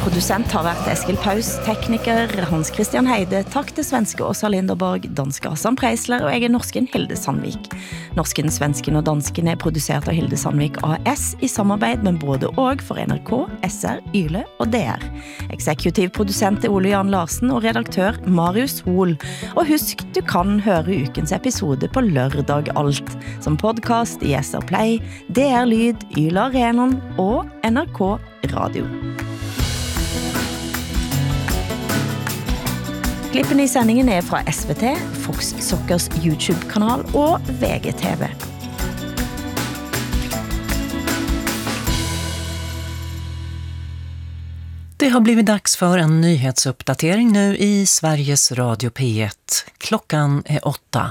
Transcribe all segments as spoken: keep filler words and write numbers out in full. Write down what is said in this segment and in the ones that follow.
Producent har vært Eskil Paus, tekniker Hans Christian Heide, takk til svenske Åsa Linderborg, danske Hassan Preisler og jeg er norsken Hilde Sandvik. Norsken, svensken og dansken er produsert av Hilde Sandvik A S i samarbeid med både og for N R K, S R, Yle og D R. Eksekutiv produsent er Ole Jan Larsen og redaktør Marius Hol. Og husk, du kan høre ukens episode på lørdag alt, som podcast i S R Play, D R Lyd, Yle Arenan og N R K Radio. Klippen i sendingen er fra S V T, Fox Soccers YouTube-kanal og V G T V. Det har blivit dags för en nyhetsuppdatering nu i Sveriges Radio P ett. Klockan är åtta.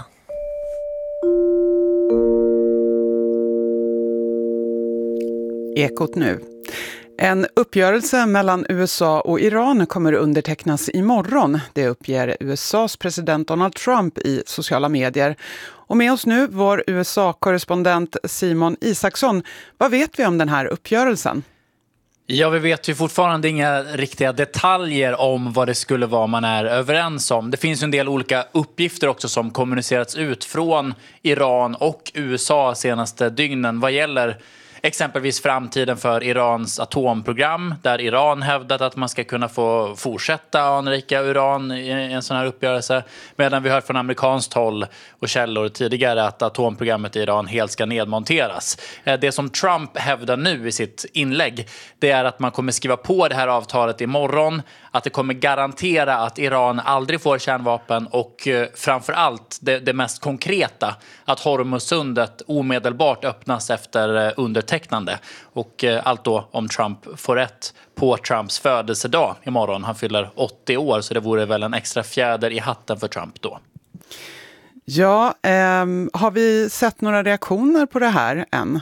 Ekot nu. En uppgörelse mellan U S A och Iran kommer undertecknas imorgon. Det uppger U S A:s president Donald Trump i sociala medier. Och med oss nu vår U S A-korrespondent Simon Isaksson. Vad vet vi om den här uppgörelsen? Ja, vi vet ju fortfarande inga riktiga detaljer om vad det skulle vara man är överens om. Det finns ju en del olika uppgifter också som kommunicerats ut från Iran och U S A senaste dygnen vad gäller exempelvis framtiden för Irans atomprogram, där Iran hävdat att man ska kunna få fortsätta anrika uran i en sån här uppgörelse, medan vi hör från amerikanskt håll och källor tidigare att atomprogrammet i Iran helt ska nedmonteras. Det som Trump hävdar nu i sitt inlägg, det är att man kommer skriva på det här avtalet imorgon, att det kommer garantera att Iran aldrig får kärnvapen och framförallt det, det mest konkreta, att Hormuzsundet omedelbart öppnas efter undertecknande. Och allt då om Trump får rätt på Trumps födelsedag imorgon. Han fyller åttio år, så det vore väl en extra fjäder i hatten för Trump då. Ja, eh, har vi sett några reaktioner på det här än?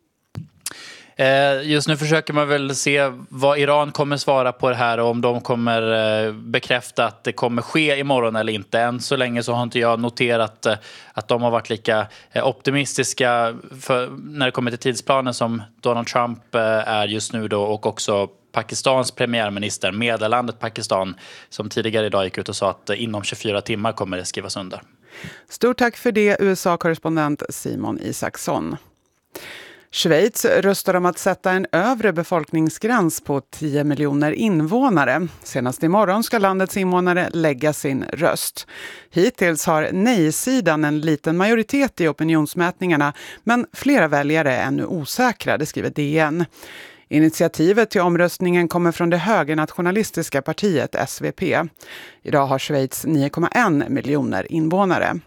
Just nu försöker man väl se vad Iran kommer svara på det här och om de kommer bekräfta att det kommer ske imorgon eller inte. Än så länge så har inte jag noterat att de har varit lika optimistiska för när det kommer till tidsplanen som Donald Trump är just nu då, och också Pakistans premiärminister, meddelandet Pakistan, som tidigare idag gick ut och sa att inom tjugofyra timmar kommer det skrivas under. Stort tack för det, U S A-korrespondent Simon Isaksson. Schweiz röstar om att sätta en övre befolkningsgräns på tio miljoner invånare. Senast imorgon ska landets invånare lägga sin röst. Hittills har nej-sidan en liten majoritet i opinionsmätningarna, men flera väljare är ännu osäkra, det skriver D N. Initiativet till omröstningen kommer från det högernationalistiska partiet S V P. Idag har Schweiz nio komma en miljoner invånare.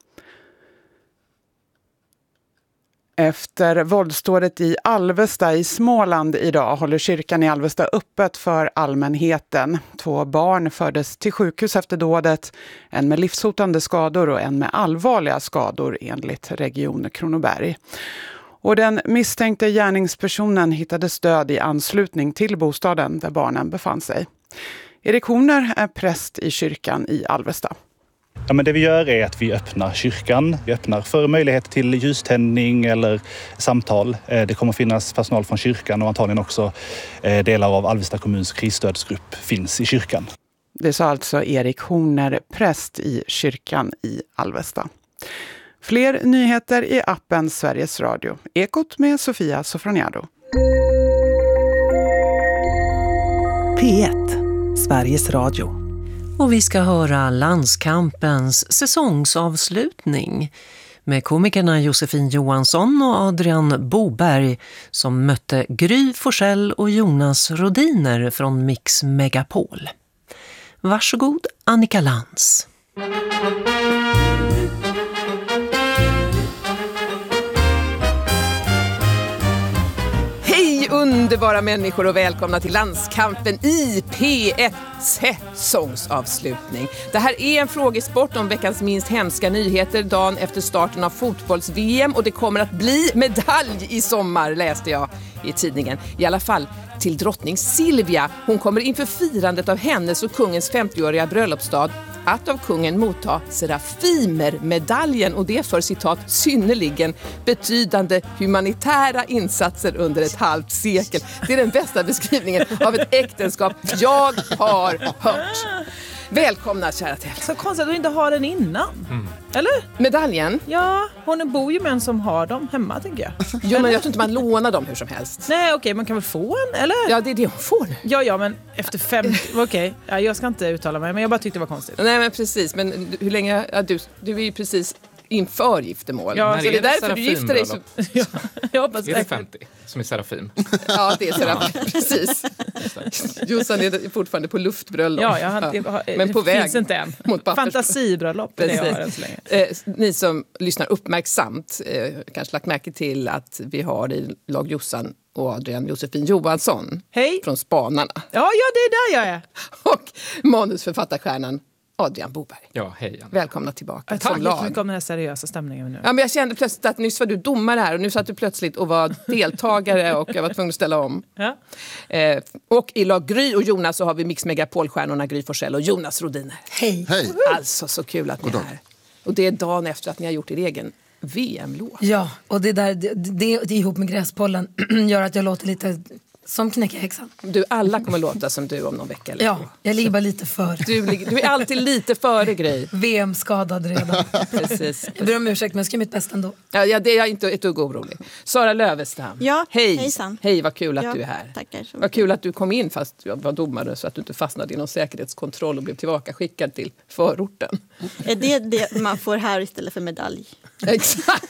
Efter våldsdådet i Alvesta i Småland idag håller kyrkan i Alvesta öppet för allmänheten. Två barn fördes till sjukhus efter dådet, en med livshotande skador och en med allvarliga skador enligt Region Kronoberg. Och den misstänkte gärningspersonen hittades död i anslutning till bostaden där barnen befann sig. Erik Horner är präst i kyrkan i Alvesta. Ja, men det vi gör är att vi öppnar kyrkan. Vi öppnar för möjlighet till ljuständning eller samtal. Det kommer finnas personal från kyrkan och antagligen också delar av Alvesta kommuns krisstödsgrupp finns i kyrkan. Det sa alltså Erik Horner, präst i kyrkan i Alvesta. Fler nyheter i appen Sveriges Radio. Ekot med Sofia Sofroniado. P ett, Sveriges Radio. Och vi ska höra landskampens säsongsavslutning med komikerna Josefin Johansson och Adrian Boberg som mötte Gry Forsell och Jonas Rodiner från Mix Megapol. Varsågod Annika Lantz. Underbara människor och välkomna till landskampen i P ett säsongsavslutning. Det här är en frågesport om veckans minst hemska nyheter dagen efter starten av fotbolls-V M, och det kommer att bli medalj i sommar, läste jag i tidningen. I alla fall till drottning Silvia. Hon kommer inför firandet av hennes och kungens femtioåriga bröllopsdag att av kungen motta Serafimermedaljen, och det för citat synnerligen betydande humanitära insatser under ett halvt sekel. Det är den bästa beskrivningen av ett äktenskap jag har hört. Välkomna, kära till. Så konstigt att du inte har den innan. Mm. Eller? Medaljen? Ja, hon bor ju med en som har dem hemma, tänker jag. Jo, men jag tror inte man lånar dem hur som helst. Nej, okej, okay, man kan väl få en, eller? Ja, det är det hon får nu. Ja, ja, men efter fem... Okej, okay. Ja, jag ska inte uttala mig, men jag bara tyckte det var konstigt. Nej, men precis. Men hur länge... Ja, du, du är ju precis inför giftermål. Ja, så det är därför du gifter dig så... ja, jag hoppas är det femtio som är Serafim? Ja, det är Serafim, precis. Jossan är fortfarande på luftbröllop. Ja, jag har, jag har, men på det väg finns inte än. Mot Fantasibröllop, det jag har än så länge. Eh, ni som lyssnar uppmärksamt eh, kanske lagt märke till att vi har i lag Jossan och Adrian Josefin Johansson. Hej. Från Spanarna. Ja, ja, det är där jag är. Och manusförfattarstjärnan Adrian Boberg. Ja, hej. Välkomna tillbaka. Tack så mycket om den här seriösa stämningen nu. Ja, men jag kände plötsligt att nyss var du domare här och nu satt du plötsligt och var deltagare och jag var tvungen att ställa om. Ja. Eh, och i lag Gry och Jonas så har vi Mix Megapol-stjärnorna Gry Forssell och Jonas Rodiner. Hej. Hej. Alltså så kul att ni är här. Och det är dagen efter att ni har gjort er egen V M-låt. Ja, och det där det, det, det ihop med gräspollen gör att jag låter lite som knäckehäxan. Du, alla kommer låta som du om någon vecka eller Ja, två. jag ligger bara lite för. Du, du är alltid lite före Grej. V M-skadad redan. Precis. Jag ber om ursäkt, men jag ska göra mitt bästa ändå. Ja, ja, det är jag inte ett dugg orolig. Sara Lövestam. Ja, hej. Hejsan. Hej, vad kul att ja, du är här. Tackar så vad kul att du kom in fast jag var domare så att du inte fastnade i någon säkerhetskontroll och blev tillbaka skickad till förorten. Är det det man får här istället för medalj? Exakt.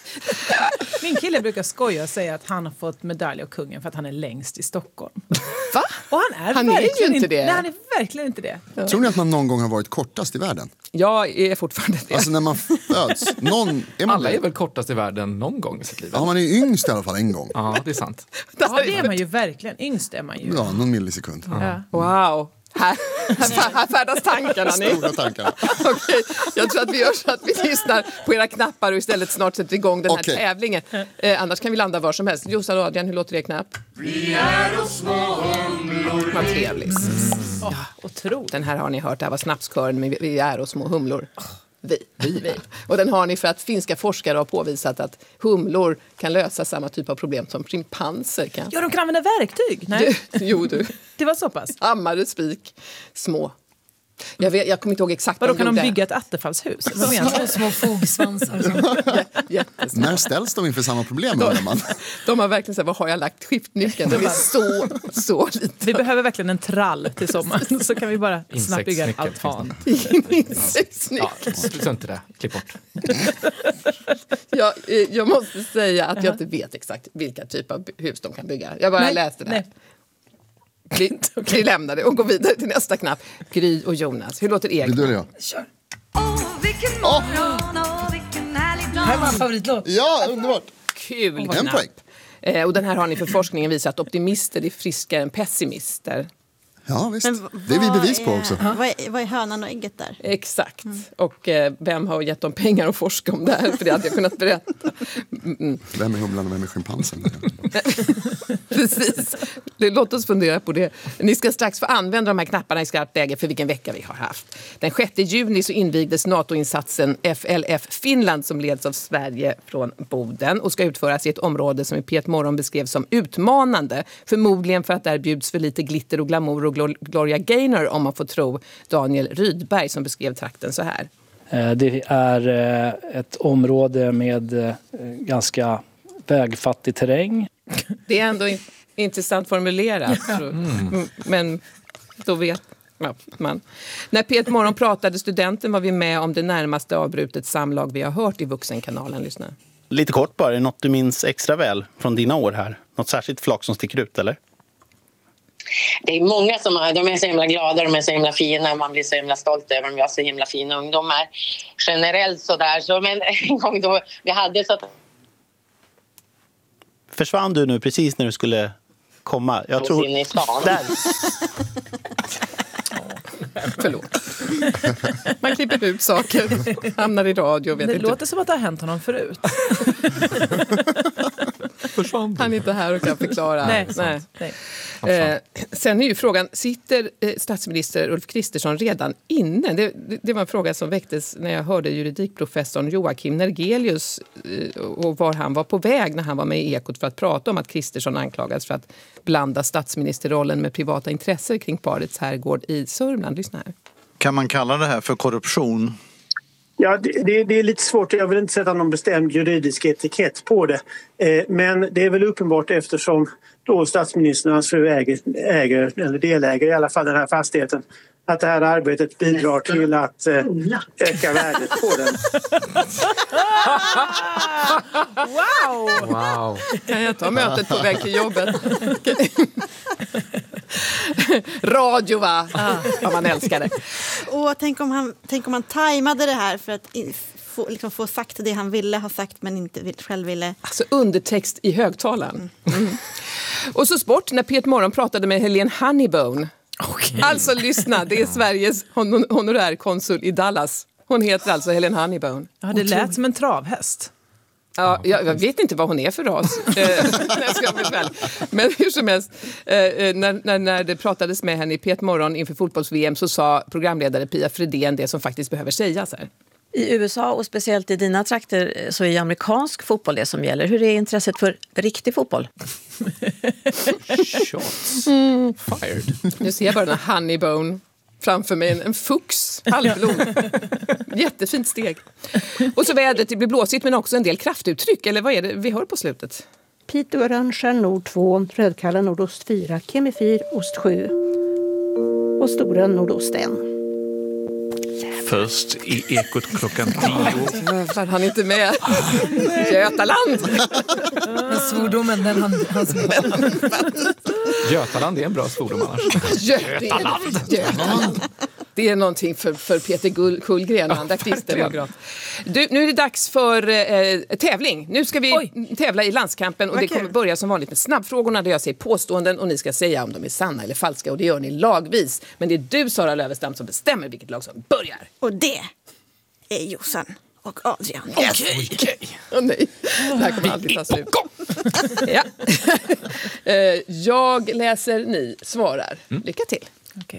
Min kille brukar skoja och säga att han har fått medalj av kungen för att han är längst i Stockholm. Va? Och han är han är verkligen ju inte det. Nej, han är verkligen inte det. Ja. Tror ni att man någon gång har varit kortast i världen? Jag är fortfarande det. Alltså när man föds. Någon, är man Alla det? är väl kortast i världen någon gång i sitt liv? Ja, man är yngst i alla fall en gång. Ja, det är sant. Ja, det är man ju verkligen. Yngst är man ju. Ja, någon millisekund. Ja. Wow. Här, här, här färdas tankarna. Stora tankarna. Okej, jag tror att vi gör så att vi lyssnar på era knappar och istället snart sätter igång den här Okej. tävlingen. Eh, annars kan vi landa var som helst. Jossan och Adrian, hur låter det knapp? Vi är och små humlor. Vad trevligt. Oh, otroligt. Den här har ni hört, det här var snapskören med Vi är och små humlor. Vi. Vi. Och den har ni för att finska forskare har påvisat att humlor kan lösa samma typ av problem som schimpanser kan. Ja, de kan använda verktyg. Nej. Du, jo, du. Det var så pass. Hammare, spik, små. Jag, vet, jag kommer inte ihåg exakt vad vad de kan gjorde. de bygga ett attefallshus? Vad menar du? Små fogsvansar. När ställs de inför samma problem? De, de, de har verkligen sagt, vad har jag lagt skiftnyckeln? De är så, så lite. Vi behöver verkligen en trall till sommaren. Så kan vi bara snabbt bygga en altan. Insektsnyckel. Ja, sluta inte det. Klipp bort. jag, jag måste säga att jag inte vet exakt vilka typer av hus de kan bygga. Jag bara nej, läste det här. Vi, vi lämnar det och går vidare till nästa knapp. Gry och Jonas. Hur låter det? Vill du eller jag? Kör. Åh, vilken morgon och vilken härlig dag. Det här var en favoritlåt. Ja, underbart. Kul En knapp. poäng. Eh, och den här har ni för forskningen visat att optimister är friskare än pessimister. Ja, visst. Men Det är vi bevis på är, också. Vad är, vad är hönan och ägget där? Exakt. Mm. Och eh, vem har gett dem pengar att forska om det här? För det hade jag kunnat berätta. Mm. Vem är humlan och vem är schimpansen? Precis. Låt oss fundera på det. Ni ska strax få använda de här knapparna i skarpt läge för vilken vecka vi har haft. Den sjätte juni så invigdes NATO-insatsen F L F Finland som leds av Sverige från Boden och ska utföras i ett område som i P ett Morgon beskrevs som utmanande. Förmodligen för att där bjuds för lite glitter och glamour och Gloria Gaynor om man får tro Daniel Rydberg som beskrev trakten så här. Det är ett område med ganska vägfattig terräng. Det är ändå intressant formulerat. Mm. Men då vet man. När P ett Morgon pratade studenten var vi med om det närmaste avbrutet samlag vi har hört i Vuxenkanalen. Lyssna. Lite kort bara, är det något du minns extra väl från dina år här? Något särskilt flak som sticker ut, eller? Det är många som är, de är så himla glada, de är så himla fina och man blir så himla stolt över dem. Vi har så himla fina ungdomar generellt sådär. Så, men en gång då vi hade så att... Försvann du nu precis när du skulle komma? Jag tror... in i stan. Där. Förlåt. Man klipper ut saker, hamnar i radio. Vet det inte. låter som att det har hänt honom förut. försvann. Han är inte här och kan förklara. Nej, Nej. Nej. Eh, sen är ju frågan, sitter eh, statsminister Ulf Kristersson redan inne? Det, det, det var en fråga som väcktes när jag hörde juridikprofessorn Joakim Nergelius eh, och var han var på väg när han var med i Ekot för att prata om att Kristersson anklagades för att blanda statsministerrollen med privata intressen kring parets herrgård i Sörmland. Lyssna här. Kan man kalla det här för korruption? Ja, det, det, det är lite svårt. Jag vill inte sätta någon bestämd juridisk etikett på det. Eh, men det är väl uppenbart eftersom då statsministern och hans fru äger, äger, eller deläger i alla fall den här fastigheten, att det här arbetet bidrar till att eh, öka värdet på den. Wow! Wow. Kan jag ta mötet på väg till jobbet? Radio, va? Ja, man älskar det. Och tänk om han, tänk om han tajmade det här för att in, få, liksom få sagt det han ville ha sagt men inte vill, själv ville. Alltså undertext i högtalaren. Mm. Och så sport, när P ett Morgon pratade med Helene Honeybone. Okay. Alltså lyssna, det är Sveriges hon- honorärkonsul i Dallas. Hon heter alltså Helene Honeybone. Ja, det lät som en travhäst. Ja, jag, jag vet inte vad hon är för ras. jag ska vara väl. Men hur som helst, eh, när, när, när det pratades med henne i P ett Morgon inför fotbolls-V M så sa programledare Pia Fredén det som faktiskt behöver sägas här. I U S A och speciellt i dina trakter så är amerikansk fotboll det som gäller. Hur är intresset för riktig fotboll? Shots Mm. fired. Nu ser jag bara den här Honeybone framför mig, en, en fux, halvblod. Jättefint steg. Och så vädret, det blir blåsigt men också en del kraftuttryck. Eller vad är det vi hör på slutet? Piteå Orangea Nord två, Rödkalla Nordost fyra, Kemi fyra, Ost sju och Stora Nordost ett. Först i Ekot klockan tio. Var han inte med? Götaland! Men svordomen, den han, han Götaland är en bra svordom annars. Götaland! Götaland! Det är någonting för, för Peter Gull, Kullgren, ja, andra kristdemokrat. Du, nu är det dags för eh, tävling. Nu ska vi Oj. tävla i landskampen och okay. det kommer börja som vanligt med snabbfrågorna där jag säger påståenden och ni ska säga om de är sanna eller falska och det gör ni lagvis. Men det är du, Sara Lövestam, som bestämmer vilket lag som börjar. Och det är Jossan och Adrian. Okej, okej. Okay. Åh oh, nej, det här kommer alltid ta slut. Ja. Jag läser, ni svarar. Mm. Lycka till. Okay.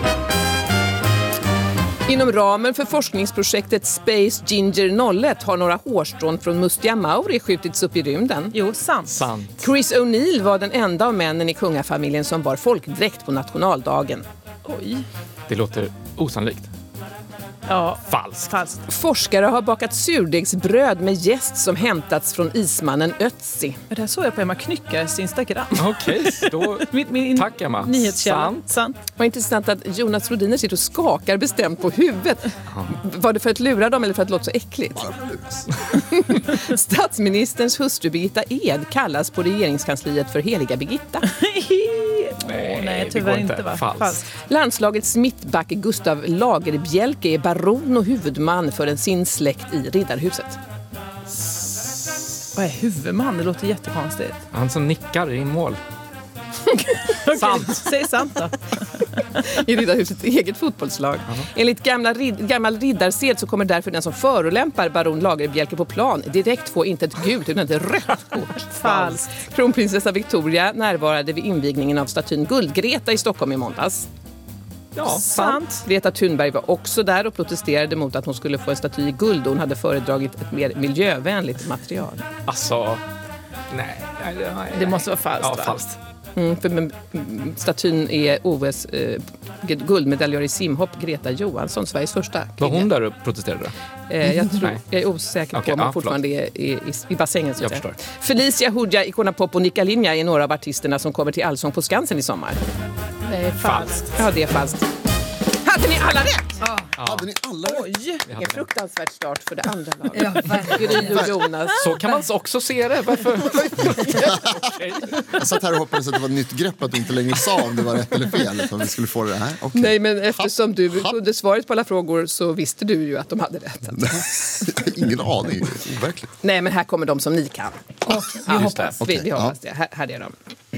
Inom ramen för forskningsprojektet Space Ginger noll ett har några hårstrån från Mustia Mauri skjutits upp i rymden. Jo, sant. sant. Chris O'Neill var den enda av männen i kungafamiljen som bar folkdräkt på nationaldagen. Oj. Det låter osannolikt. Ja, falskt. falskt. Forskare har bakat surdegsbröd med jäst som hämtats från ismannen Ötzi. Det här såg jag på Emma Knyckares Instagram. Okej, okay, då min, min tack Emma. Nyhetskälla. Sant. Sant. Vad intressant att Jonas Rodiner sitter och skakar bestämt på huvudet. Aha. Var det för att lura dem eller för att det låter så äckligt? Statsministerns hustru Birgitta Ed kallas på regeringskansliet för heliga Birgitta. Nej, nej, tyvärr inte, inte va? Falskt. Landslagets mittback Gustav Lagerbjälke är baron och huvudman för en sin släkt i Riddarhuset. Vad är huvudman? Det låter jättekonstigt. Han som nickar i mål. Okay. Sant. Säg sant då. I Riddarhusets eget fotbollslag. Uh-huh. Enligt gamla rid- gammal riddarsed så kommer därför den som förolämpar baron Lagerbjälke på plan direkt få inte ett gult utan ett rött kort. Falskt. Kronprinsessa Victoria närvarade vid invigningen av statyn Guldgreta i Stockholm i måndags. Ja, sant. Greta Thunberg var också där och protesterade mot att hon skulle få en staty i guld. Hon hade föredragit ett mer miljövänligt material. Alltså, nej. nej, nej, nej. Det måste vara falskt, ja, va? falskt. Mm, för men, statyn är O S eh, guldmedaljör i simhopp Greta Johansson, Sveriges första kvinna. Var hon där och protesterade? Eh, jag, tror, jag är osäker på okay, om hon ja, fortfarande är i, i, i bassängen. Så jag jag förstår. Felicia Hudja, Icona Pop och Nika Linja är några av artisterna som kommer till Allsång på Skansen i sommar. Det är falskt. Ja, det är falskt. Hade ni alla rätt? Ja. Hade ni alla rätt? Oj, en fruktansvärt start för det andra laget. Ja, Gry och Jonas. Så kan man också se det. Varför? Jag satt här och hoppades att det var ett nytt grepp att du inte längre sa om det var rätt eller fel. Utan vi skulle få det här. Okay. Nej, men eftersom du kunde svaret på alla frågor så visste du ju att de hade rätt. Ingen aning, overkligt. Nej, men här kommer de som ni kan. Okay, vi ja, hoppas. Vi, vi hoppas det. Här, här är de.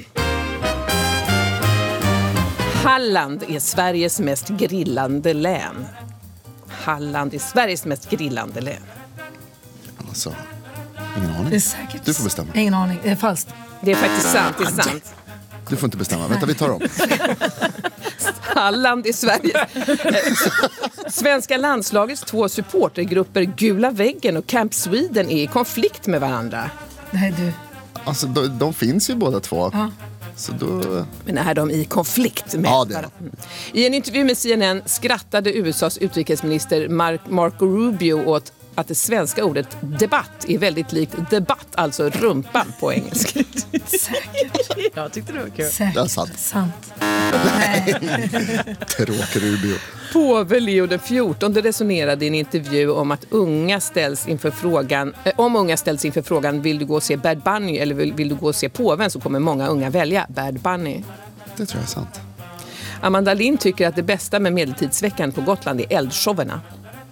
Halland är Sveriges mest grillande län. Halland är Sveriges mest grillande län. Alltså, Ingen aning. Det är säkert. Du får bestämma. Ingen aning. Det är falskt. Det är faktiskt sant. Det är sant. Du får inte bestämma. Vänta, vi tar om. Halland i Sverige. Svenska landslagets två supportergrupper Gula väggen och Camp Sweden är i konflikt med varandra. Nej, du. Alltså, de, de finns ju båda två. Ja. Så då... Men är de i konflikt med ja, det är. varandra? I en intervju med C N N skrattade U S As utrikesminister Mark, Marco Rubio åt att det svenska ordet debatt är väldigt likt debatt, alltså rumpa på engelska. Säkert. Jag tyckte det var kul. Säkert. Det är sant. Sant. Tråkig Rubio. Påve Leo den fjortonde resonerade i en intervju om att unga ställs inför frågan, eh, om unga ställs inför frågan vill du gå och se Bad Bunny eller vill, vill du gå och se påven, så kommer många unga välja Bad Bunny. Det tror jag är sant. Amanda Lind tycker att det bästa med medeltidsveckan på Gotland är eldshowerna.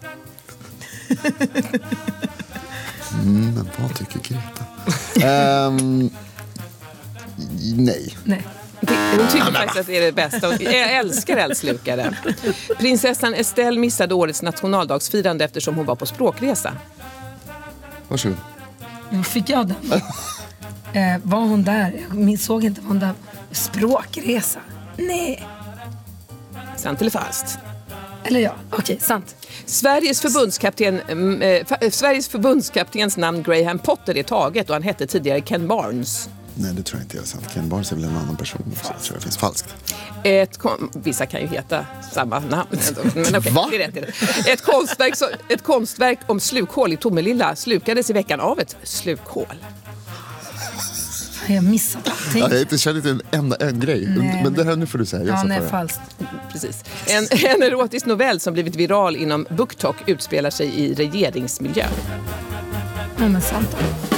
Mm, men vad tycker Greta? um, nej. Nej. Hon tycker faktiskt att det är det bästa. Jag älskar eldslukare. Prinsessan Estelle missade årets nationaldagsfirande eftersom hon var på språkresa. Varsågod. Nu fick jag den. eh, var hon där? Jag såg inte, var hon där? Språkresa? Nej. Sant eller falskt? Eller ja, okej, okay, sant. Sveriges förbundskapten, äh, Sveriges förbundskaptens namn Graham Potter är taget och han hette tidigare Ken Barnes. Nej, det tror jag inte jag är sant. Ken Barnes är väl en annan person också. Jag tror det finns falskt. Ett kon- Vissa kan ju heta samma namn. Men okej, Va? det är rätt. Det är rätt. Ett, konstverk, så, ett konstverk om slukhål i Tomelilla slukades i veckan av ett slukhål. Jag har missat allting. Ja, jag inte känner till en enda en grej. Nej, men det här nu får du säga. Jag ja, nej, det. falskt. Precis. En, en erotisk novell som blivit viral inom BookTok utspelar sig i regeringsmiljö. Ja, men sant.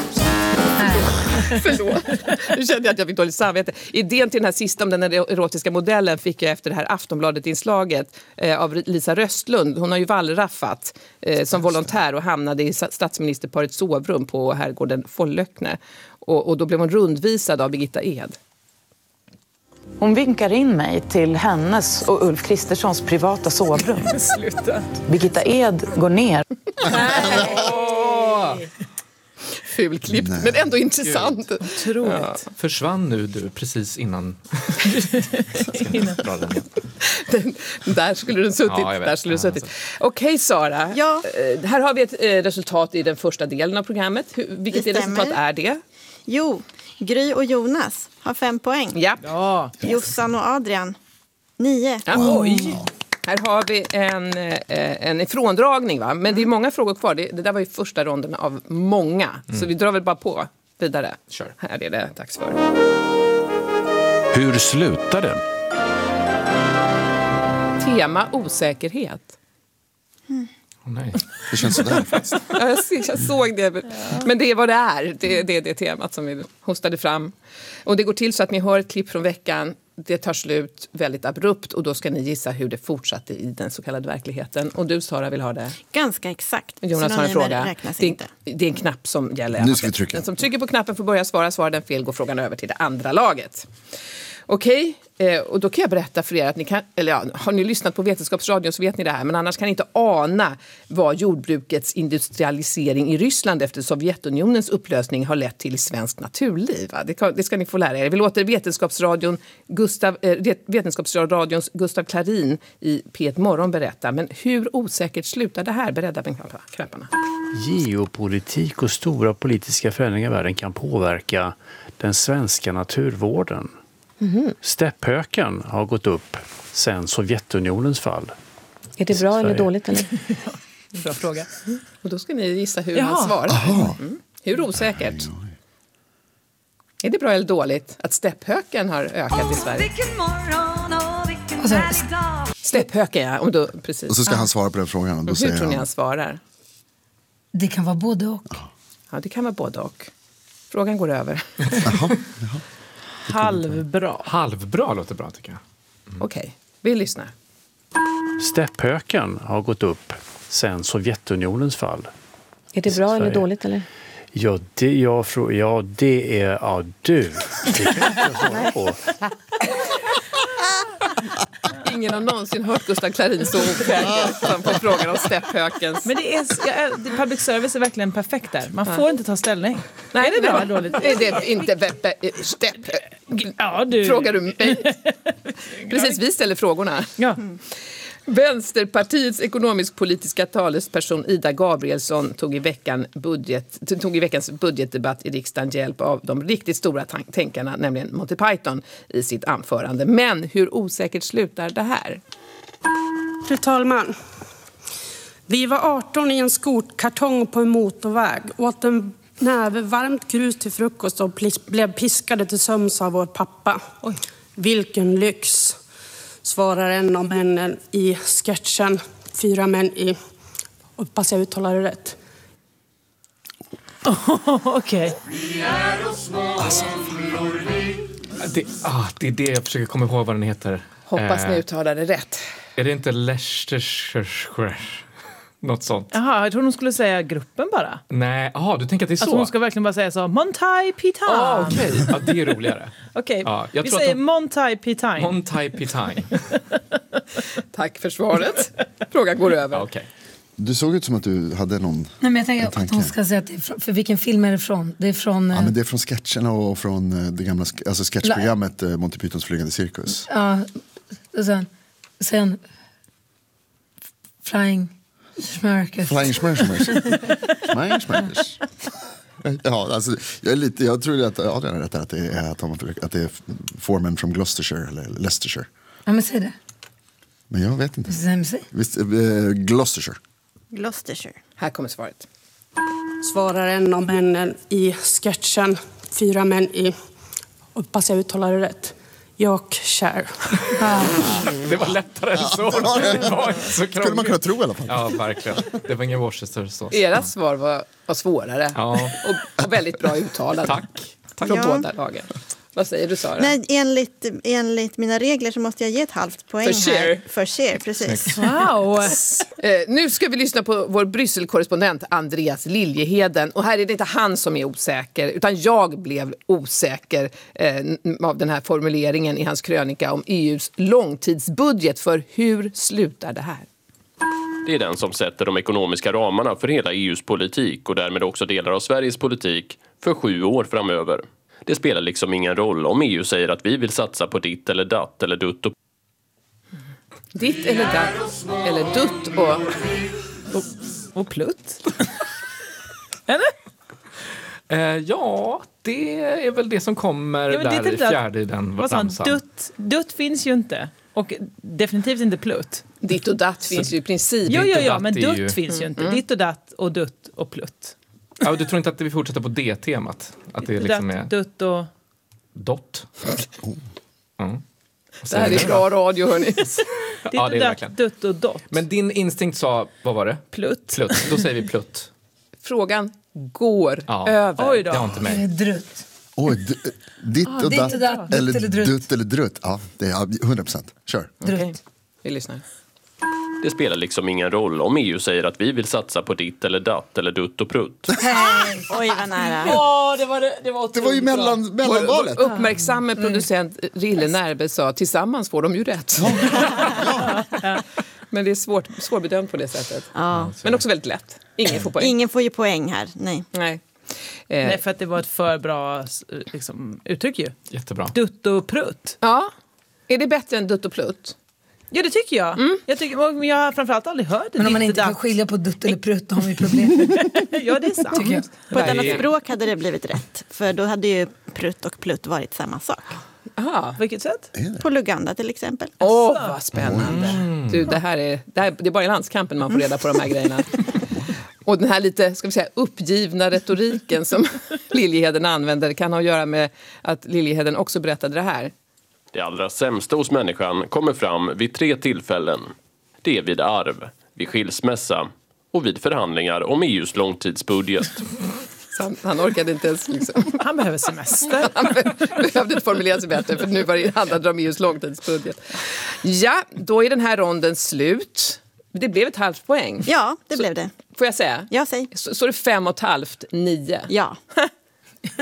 Förlåt. Nu kände jag att jag fick dåligt samvete. Idén till den här sista om den erotiska modellen fick jag efter det här Aftonbladet-inslaget eh, av Lisa Röstlund. Hon har ju vallraffat eh, som volontär och hamnade i statsministerparets sovrum på herrgården Follökne. Och, och då blev hon rundvisad av Birgitta Ed. Hon vinkar in mig till hennes och Ulf Kristerssons privata sovrum. Sluta. Birgitta Ed går ner. Nej. Fulklippt, men ändå intressant. Otroligt. Ja. Försvann nu du precis innan? innan. Den, där skulle du suttit. Ja, där skulle du suttit. Okej, okay, Sara. Ja. Uh, här har vi ett uh, resultat i den första delen av programmet. Hur, vilket är resultat är det? Jo, Gry och Jonas har fem poäng. Ja. ja. Jossan och Adrian, nio. Ja, oj. Här har vi en, en ifråndragning, va? Men det är många frågor kvar. Det, det där var ju första ronden av många. Mm. Så vi drar väl bara på vidare. Kör. Här är det dags för. Hur slutar det? Tema osäkerhet. Mm. Oh, nej. Det känns sådär fast. Ja, jag, jag såg det. Men det är vad det är. Det, det är det temat som vi hostade fram. Och det går till så att ni hör ett klipp från veckan. Det tar slut väldigt abrupt och då ska ni gissa hur det fortsatte i den så kallade verkligheten. Och du, Sara, vill ha det? Ganska exakt. Jonas har en fråga. Det är, inte. det är en knapp som gäller. Nu ska vi trycka. Den som trycker på knappen får börja svara. Svarar den fel går frågan över till det andra laget. Okej, eh, och då kan jag berätta för er att ni kan, eller ja, har ni lyssnat på Vetenskapsradion så vet ni det här, men annars kan ni inte ana vad jordbrukets industrialisering i Ryssland efter Sovjetunionens upplösning har lett till i svenskt naturliv. Va? Det, kan, det ska ni få lära er. Vi låter Vetenskapsradion Gustav, eh, Vetenskapsradions Gustav Klarin i P ett Morgon berätta, men hur osäkert slutar det här? Beredda med knapparna. Geopolitik och stora politiska förändringar i världen kan påverka den svenska naturvården. Mm-hmm. Stepphöken har gått upp sedan Sovjetunionens fall. Är det bra eller dåligt? Eller? Bra fråga. Och då ska ni gissa hur Jaha. han svarar. Mm. Hur osäkert? Oj, oj. Är det bra eller dåligt att stepphöken har ökat i Sverige? Alltså, stepphöken, ja. Och, då, precis. Och så ska han svara på den frågan. Och då hur säger tror ni han... han svarar? Det kan vara både och. Ja, det kan vara både och. Frågan går över. Jaha, jaha. Halvbra. Halvbra låter bra, tycker jag. Mm. Okej, okay. Vi lyssnar. Stepphöken har gått upp sedan Sovjetunionens fall. Är det bra Sverige. Eller dåligt? Eller? Ja, det, jag frå, ja, det är... Ja, du. Det kan jag inte svara på. Ingen har någonsin hört Gustav Clarin så osäker som på frågan om stepphökens. Men det är, ja, det- public service är verkligen perfekt där. Man får inte ta ställning. Nej, är det bra nej. eller dåligt? Är det inte veppe, stepp? Ja, du. Frågar du mig? Precis, vi ställer frågorna. Ja. Vänsterpartiets ekonomisk-politiska talesperson Ida Gabrielsson tog i, veckan budget, tog i veckans budgetdebatt i riksdagen hjälp av de riktigt stora tank- tänkarna, nämligen Monty Python, i sitt anförande. Men hur osäkert slutar det här? Fru talman, vi var arton i en skorkartong på en motorväg, åt en näve varmt grus till frukost och plis- blev piskade till sömns av vår pappa. Oj. Vilken lyx, svarar en av männen i sketchen Fyra män i... Hoppas jag uttalar det rätt. Okej. Alltså, det, ah, det är det jag försöker komma ihåg vad den heter. Hoppas Eh, ni uttalar det rätt. Är det inte Leicestershire? Något sånt. Jaha, jag tror hon skulle säga gruppen bara. Nej, aha, du tänker att det är så? Alltså hon ska verkligen bara säga så. Monty Python. Ah, okej. Ja, det är roligare. Okej, Ja, jag vi tror att säger de- Monty Python. Monty Python. Tack för svaret. Frågan går över. Ja, okay. Du såg ut som att du hade någon Nej, men jag tänker en att tanke. hon ska säga att det är från, för vilken film är det från? Det är från... Ja, eh, men det är från sketcherna och från eh, det gamla sk- alltså sketchprogrammet eh, Monty Pythons flygande cirkus. Ja, och sen... sen Flying Schmerkers. Flying Schmerkers. Flying Schmerkers. Ja, alltså, jag, är lite, jag tror att Adrian har rätt där, att det är, att de, att det är Foreman from Gloucestershire eller Leicestershire. Ja, men säg det. Men jag vet inte. Säg, säg. Visst, eh, Gloucestershire. Gloucestershire. Här kommer svaret. Svarar en av männen i sketchen Fyra män i... Hoppas jag uttalar det rätt. Yorkshire. Det var lättare än så. Ja, det var det. Det var inte så Skulle man kunna tro i alla fall. Ja, verkligen. Det var ingen Worcester så. Era svar var, var svårare Ja. och, och väldigt bra uttalade. Tack. Från Ja. båda lagen. Vad säger du, Sara? Nej, enligt, enligt mina regler så måste jag ge ett halvt poäng För share. här. För share, precis. Wow. Eh, nu ska vi lyssna på vår Brysselkorrespondent Andreas Liljeheden. Och här är det inte han som är osäker, utan jag blev osäker eh, av den här formuleringen i hans krönika om E U:s långtidsbudget. För hur slutar det här? Det är den som sätter de ekonomiska ramarna för hela E U:s politik och därmed också delar av Sveriges politik för sju år framöver. Det spelar liksom ingen roll om E U säger att vi vill satsa på ditt eller datt eller dutt och... Ditt eller datt eller dutt och... Och, och plutt. Eller? Eh, ja, det är väl det som kommer Ja, men det är där i typ att- fjärde i den Vad sa han? ramsan. Dutt, dutt finns ju inte. Och definitivt inte plutt. Ditt och datt finns ju i princip. Jo, Ditt jo, och ja, datt men är dutt ju- finns ju inte. Mm. Ditt och datt och dutt och plutt. Ja, du tror inte att vi fortsätter på det temat? Att det liksom är Datt, dutt och... dott? Mm. Det här är bra radio, hörni. Ditt Ja, och det är datt, verkligen. dutt och dott. Men din instinkt sa, vad var det? Plutt. Plutt. Då säger vi plutt. Frågan går Ja. över. Oj då. Det har inte Det är mig. drutt. Oj, d- ditt Ah, och ditt datt, och datt, dutt eller eller drutt. dutt eller drutt. Ja, det är hundra procent. Kör. Okej, vi lyssnar. Det spelar liksom ingen roll om E U säger att vi vill satsa på ditt eller datt eller dutt och prutt. Oj, vad nära. Åh, det var det, det var Det var ju mellan, Vår, mellanvalet. vår uppmärksamme producent Rille Närbe sa tillsammans får de ju rätt. Men det är svårt, svårbedömt på det sättet. Ja. Men också väldigt lätt. Ingen får poäng. Ingen får ju poäng här. Nej. Nej. Eh, Nej, för att det var ett för bra liksom, uttryck ju. Jättebra. Dutt och prutt. Ja. Är det bättre än dutt och plutt? Ja, det tycker jag. Jag, tycker, men jag har framförallt aldrig hört det. Men om man ditt inte och kan datt. skilja på dutt eller prutt, då har vi problem. Ja, det är sant. Tycker jag. På ett Nej. annat språk hade det blivit rätt. För då hade ju prutt och plutt varit samma sak. Aha. Vilket sätt? På Luganda till exempel. Åh, vad spännande. Du, det här är, det, här, det är bara i landskampen man får reda på de här grejerna. Och den här lite, ska vi säga, uppgivna retoriken som Liljeheden använder kan ha att göra med att Liljeheden också berättade det här. Det allra sämsta hos människan kommer fram vid tre tillfällen. Det är vid arv, vid skilsmässa och vid förhandlingar om E U:s långtidsbudget. Så han, han orkade inte ens liksom. Han behöver semester. Han behövde inte formulera sig bättre för nu var det handlade om E U:s långtidsbudget. Ja, då är den här ronden slut. Det blev ett halvt poäng. Ja, det Så, blev det. får jag säga? Ja, säg. Så, så är det fem och ett halvt, nio. Ja.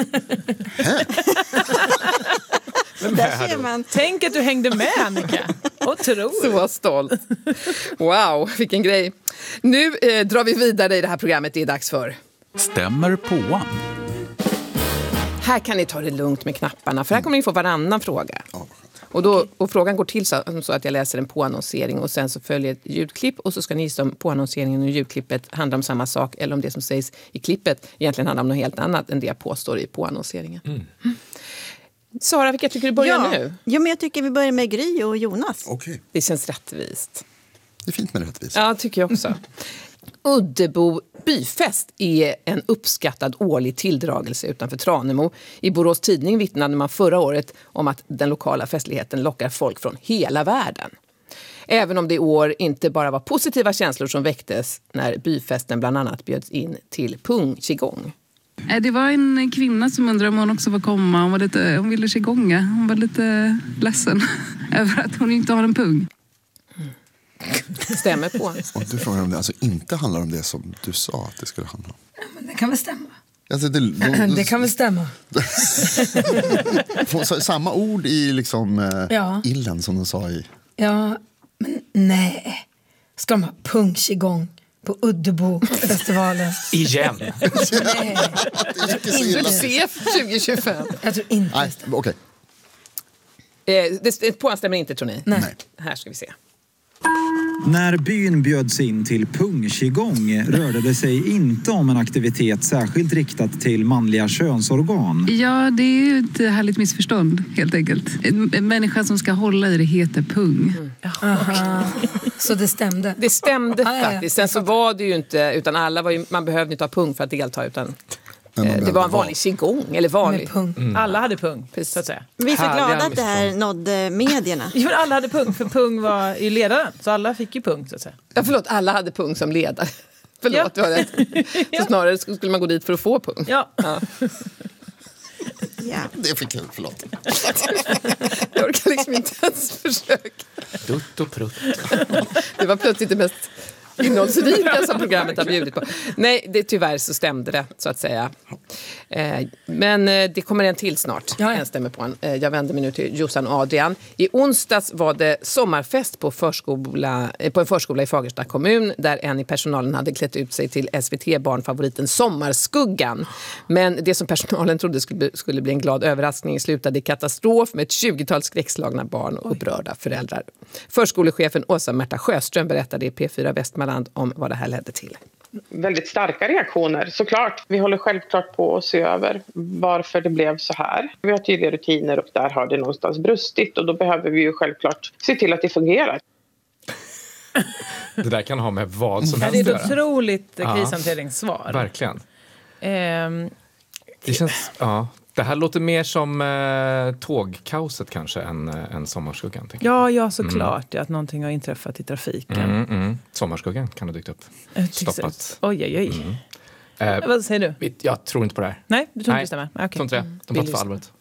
Där ser man. Tänk att du hängde med, Annika. Otroligt. Så stolt. Wow, vilken grej. Nu eh, drar vi vidare i det här programmet. Det är dags för... Stämmer på. Här kan ni ta det lugnt med knapparna, för här kommer ni få varannan fråga. Och, då, och frågan går till så, så att jag läser en påannonsering och sen så följer ett ljudklipp och så ska ni gissa om påannonseringen och ljudklippet handlar om samma sak eller om det som sägs i klippet egentligen handlar om något helt annat än det jag påstår i påannonseringen. Mm. Mm. Sara, vilka tycker du börjar ja. nu? Ja, men jag tycker vi börjar med Gry och Jonas. Okay. Det känns rättvist. Det är fint med rättvist. Ja, tycker jag också. Uddebo byfest är en uppskattad årlig tilldragelse utanför Tranemo. I Borås Tidning vittnade man förra året om att den lokala festligheten lockar folk från hela världen. Även om det i år inte bara var positiva känslor som väcktes när byfesten bland annat bjöds in till pung qigong. Det var en kvinna som undrade om hon också var komma. Hon, var lite, hon ville qigonga. Hon var lite ledsen över att hon inte har en pung. Stämmer på. Och du frågar om det alltså inte handlar om det som du sa att det skulle handla om. Ja, men det kan väl stämma. Alltså, det, de, det kan väl stämma. Samma ord i liksom eh, ja. illen som de sa i... Ja, men nej. Ska de ha pung qigong på Uddebo-festivalen? Igen. Nej. Inte se tjugo tjugofem. Jag tror inte. Nej, okej. Okay. Eh, det, det påstämmer inte, tror ni? Nej. Nej. Här ska vi se. När byn bjöds in till pung qigong rörde det sig inte om en aktivitet särskilt riktad till manliga könsorgan. Ja, det är ju ett härligt missförstånd, helt enkelt. En människa som ska hålla i det heter pung. Mm. Aha. Så det stämde? Det stämde ah, faktiskt. Sen så var det ju inte, utan alla var ju, man behövde inte ha pung för att delta, utan... Det var en vanlig qigong, eller vanlig. Mm. Alla hade pung, så att säga. Vi är så glada att det här nådde medierna. Jo, alla hade pung, för pung var ju ledaren. Så alla fick ju pung, så att säga. Ja, förlåt, alla hade pung som ledare. Förlåt, ja. Det. Så snarare skulle man gå dit för att få pung. Ja. Ja. Ja. Det är för kul, förlåt. Jag orkar liksom inte ens försöka. Dutt och prutt. Det var plötsligt det mest innehållsrika som programmet har bjudit på. Nej, det, tyvärr så stämde det, så att säga. Eh, men eh, det kommer en till snart. Ja, ja. En stämmer på en. Eh, jag vänder mig nu till Jossan och Adrian. I onsdags var det sommarfest på, förskola, eh, på en förskola i Fagersta kommun där en i personalen hade klätt ut sig till S V T-barnfavoriten Sommarskuggan. Men det som personalen trodde skulle, skulle bli en glad överraskning slutade i katastrof med ett tjugotal skräckslagna barn och upprörda föräldrar. Förskolechefen Åsa-Märta Sjöström berättade i P fyra Västmanland om vad det här ledde till. Väldigt starka reaktioner, såklart. Vi håller självklart på att se över varför det blev så här. Vi har tydliga rutiner och där har det någonstans brustit och då behöver vi ju självklart se till att det fungerar. Det där kan ha med vad som helst. Det är ett otroligt krishanteringssvar. Ja, verkligen. Ehm, det känns, ja. Det här låter mer som eh, tågkaoset kanske än, än Sommarskuggan. Ja, ja, såklart. Mm. Att någonting har inträffat i trafiken. Mm, mm. Sommarskuggan kan ha dykt upp. Stoppat. Oj, oj, oj. Mm. Eh, Vad säger du? Jag tror inte på det här. Nej, du tror Nej, inte det stämmer? Okay. Tror inte det. De har fått för allvarligt.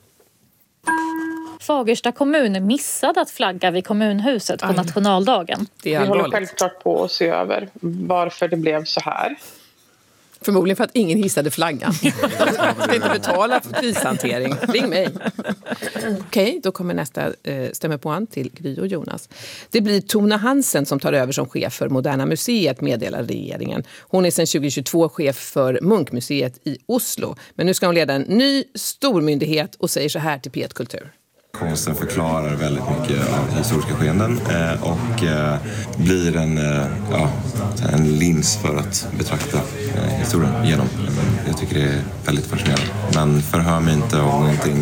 Fagersta kommun missade att flagga vid kommunhuset på Aj. nationaldagen. Det är Vi håller självklart på att se över varför det blev så här. Förmodligen för att ingen hissade flaggan. Jag ska inte betala för krishantering. Ring mig. Okej, okay, då kommer nästa eh, stämmer på an till Gry och Jonas. Det blir Tona Hansen som tar över som chef för Moderna museet, meddelar regeringen. Hon är sedan tjugo tjugotvå chef för Munkmuseet i Oslo. Men nu ska hon leda en ny stormyndighet och säger så här till P ett Kultur. Konsten förklarar väldigt mycket av historiska skeenden eh, och eh, blir en, eh, ja, en lins för att betrakta eh, historien genom. Jag tycker det är väldigt fascinerande. Men förhör mig inte om någonting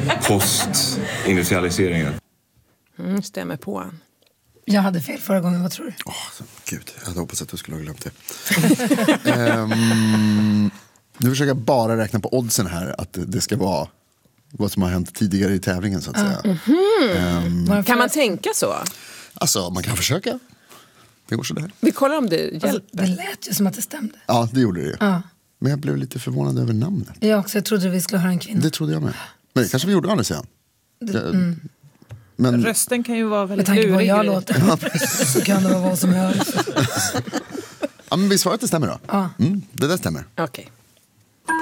post-industrialiseringen. Mm, stämmer på. Jag hade fel förra gången, vad tror du? Åh, oh, gud, jag hade hoppats att du skulle ha glömt det. um, nu försöker jag bara räkna på oddsen här att det ska vara vad som har hänt tidigare i tävlingen, så att säga. Mm-hmm. Um, kan man tänka så? Alltså, man kan försöka. Det går så där. Vi kollar om det hjälper. Alltså, det lät ju som att det stämde. Ja, det gjorde det. Ja. Men jag blev lite förvånad över namnet. Jag också, jag trodde vi skulle höra en kvinna. Det trodde jag med. Men det kanske vi gjorde andra sidan. Mm. Men rösten kan ju vara väldigt lurig. Med tanke på vad jag låter så kan det vara vad som helst. Ja, men vi svarar att det stämmer då. Ja. Mm, det där stämmer. Okej. Okay.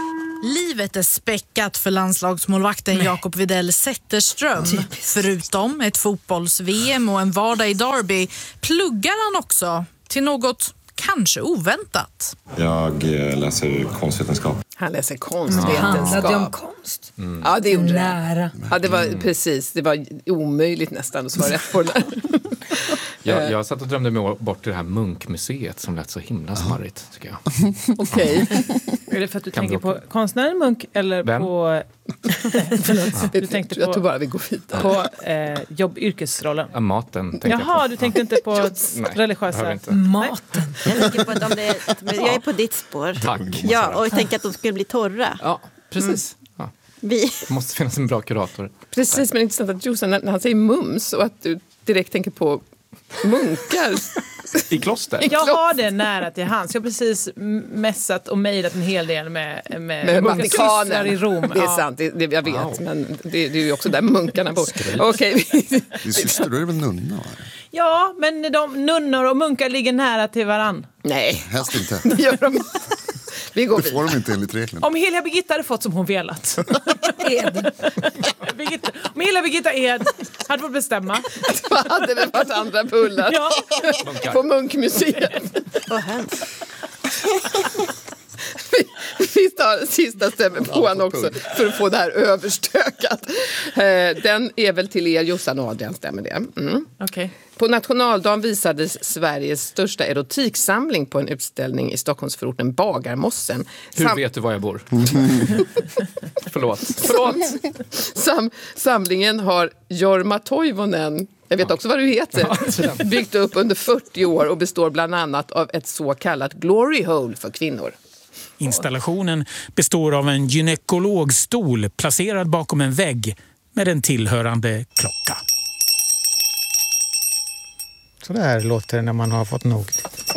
Livet är späckat för landslagsmålvakten Jakob Widell Zetterström. Förutom ett fotbolls-V M och en vardag i Derby pluggar han också till något kanske oväntat. Jag läser konstvetenskap. Han läser konstvetenskap. Handlade om konst? Mm. Ja, det gjorde Nära. det. Ja, det var mm. precis. Det var omöjligt nästan att svara rätt på det där. Jag, jag satt och drömde mig bort till det här Munkmuseet som lät så himla smarrigt, tycker jag. Okej. Är det för att du tänker på konstnären Munk eller Vem? på... Förlåt, du tänkte på... Jag tror bara vi går vidare. På eh, jobb-yrkesrollen. Ja, maten tänkte Jaha, jag på. du tänkte inte på Nej, religiösa... inte. Maten. Jag tänker på att de blir, att jag är på ditt spår. Tack. Ja, och jag tänker att de skulle bli torra. Ja, precis. Mm. Ja. Vi. Det måste finnas en bra kurator. Precis, men intressant att Jossan, när han säger mums och att du direkt tänker på munkar. I kloster? Jag har det nära till hands. Jag har precis mässat och mejlat en hel del med, med, med Vatikanen i Rom. Det är ja. sant, det, det, jag vet. Wow. Men det, det är ju också där munkarna bor. Okej. Din syster, då är det väl nunna? Va? Ja, men de nunnor och munkar ligger nära till varann. Nej. Helst inte. Det gör de. Vi går det får de inte enligt reglerna. Om hela Birgitta hade fått som hon velat. Ed. Birgitta, om hela Birgitta Ed hade fått bestämma. Då hade det varit andra bullar. Ja. På Munkmuseet. Vad hemskt. Vi tar sista stämmen på han också för att få det här överstökat. Den är väl till er, Jossan och Adrian, stämmer det? Mm. Okay. På nationaldagen visades Sveriges största erotiksamling på en utställning i Stockholmsförorten Bagarmossen. Hur Sam- vet du var jag bor? Förlåt. Förlåt. Sam- samlingen har Jorma Toivonen, jag vet också vad du heter, byggt upp under fyrtio år och består bland annat av ett så kallat glory hole för kvinnor. Installationen består av en gynekologstol placerad bakom en vägg med en tillhörande klocka. Så där låter det när man har fått nog.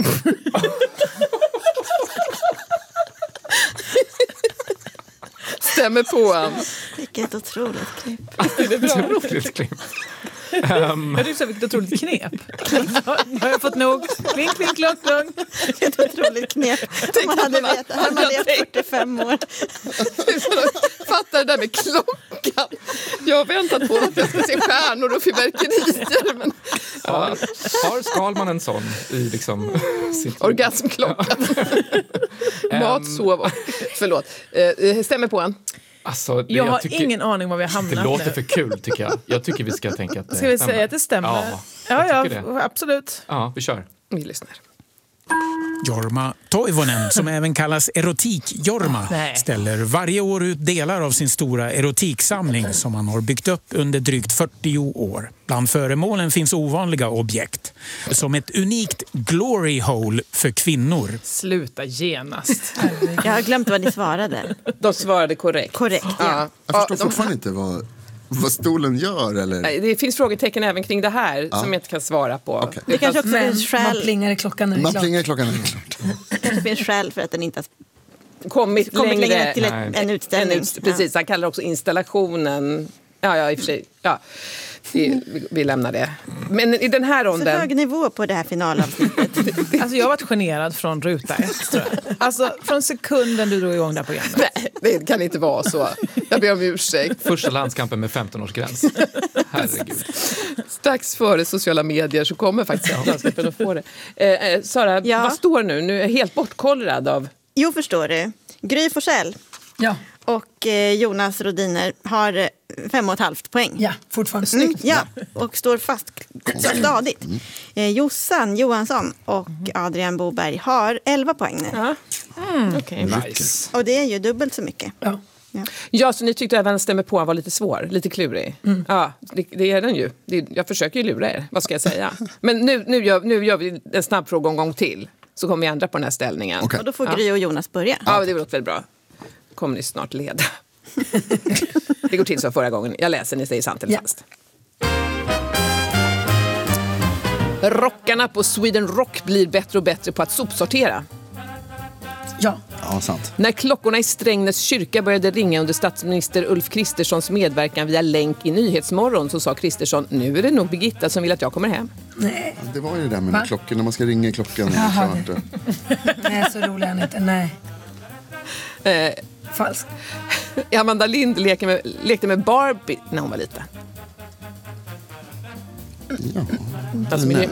Stämmer på han. Vilket otroligt klipp. Det är bra. Otroligt klipp. Um. Jag tyckte vilket otroligt knep. Har jag fått nog? Klink, klink, klunk, klunk. Ett otroligt knep. Om man hade vetat. Hade man levt fyrtiofem år. Fattar det där med klockan. Jag har väntat på att jag ska se stjärnor och fyrverkerier. Men, ja. Har Skalman en sån i liksom sitt orgasmklocka? Mat, sov. Förlåt. Eh, stämmer på en. Alltså, det, jag, jag har tycker, ingen aning var vi har hamnat. Det låter nu. för kul, tycker jag. Jag tycker vi ska tänka att det ska vi stämmer. säga att det stämmer? Ja, ja, ja det. absolut. Ja, vi kör. Vi lyssnar. Jorma Toivonen, som även kallas Erotik-Jorma, ställer varje år ut delar av sin stora erotiksamling som han har byggt upp under drygt fyrtio år. Bland föremålen finns ovanliga objekt, som ett unikt glory hole för kvinnor. Sluta genast. Jag har glömt vad ni svarade. De svarade korrekt. Korrekt, ja. ja. Jag förstår ja, fortfarande de... inte vad... Vad stolen gör, eller? Det finns frågetecken även kring det här ja. som jag inte kan svara på. Okay. Det kanske också finns skäl. Man plingar i klockan när det är Man klart. plingar i klockan när det är klart. Det kanske finns skäl för att den inte har kommit, kommit längre, längre till ett, en utställning. En utst- precis, han kallar också installationen. Ja, ja, i och för sig. Ja. Vi, vi, vi lämnar det. Men i den här ronden... Så hög nivå på det här finalavsnittet. Alltså jag har varit generad från ruta ett, tror jag. Alltså från sekunden du drog igång det här programmet. Nej, det kan inte vara så. Jag ber om ursäkt. Första landskampen med femton-årsgräns. Herregud. Strax före sociala medier så kommer faktiskt landskampen att få det. Eh, Sara, ja. vad står nu? Nu är jag helt bortkollrad av... Jo, förstår du. Gry Forssell. Ja. Och eh, Jonas Rodiner har eh, fem och ett halvt poäng. Ja, fortfarande Mm, snyggt. ja, och står fast stadigt. Eh, Jossan Johansson och Adrian Boberg har elva poäng nu. Ja. Mm. Okay. Nice. Och det är ju dubbelt så mycket. Ja. Ja. Ja, så ni tyckte även stämmer på var lite svår, lite klurig. Mm. Ja, det, det är den ju. Det, jag försöker ju lura er, vad ska jag säga? Men nu, nu, gör, nu gör vi en snabb fråga en gång till. Så kommer vi ändra på den här ställningen. Okay. Och då får Gry och Jonas börja. Ja, det låter väl bra. Kommer ni snart leda. Det går till så förra gången. Jag läser, ni säger sant eller falskt. Rockarna på Sweden Rock blir bättre och bättre på att sopsortera. Ja. Ja, sant. När klockorna i Strängnäs kyrka började ringa under statsminister Ulf Kristerssons medverkan via länk i Nyhetsmorgon så sa Kristersson, nu är det nog Birgitta som vill att jag kommer hem. Nej. Ja, det var ju det där med klockan, när man ska ringa i klockan. Jaha. Nej, så rolig han inte. Nej. Eh, Falskt. Amanda Lind lekte med, lekte med Barbie när hon var liten. Ja. Alltså,